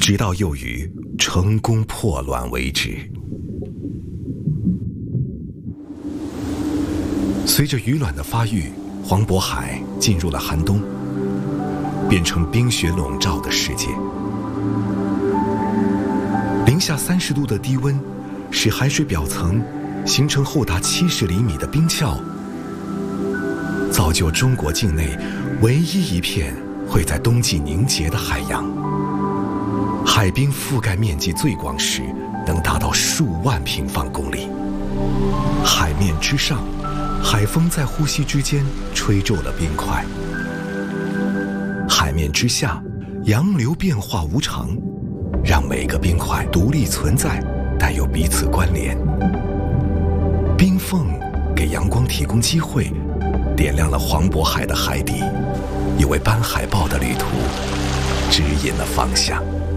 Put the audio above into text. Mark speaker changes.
Speaker 1: 直到幼鱼成功破卵为止。随着鱼卵的发育，黄渤海进入了寒冬，变成冰雪笼罩的世界。零下30度的低温，使海水表层形成厚达70厘米的冰壳，造就中国境内唯一一片会在冬季凝结的海洋。海冰覆盖面积最广时，能达到数万平方公里。海面之上，海风在呼吸之间吹皱了冰块；海面之下，洋流变化无常，让每个冰块独立存在，但又彼此关联。冰缝给阳光提供机会，点亮了黄渤海的海底，也为斑海豹的旅途指引了方向。